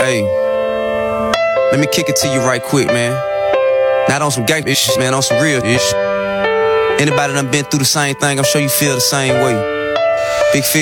Hey, let me kick it to you right quick, man. Not on some gangsta shit, man, on some real shit. Anybody done been through the same thing, I'm sure you feel the same way. Big feel.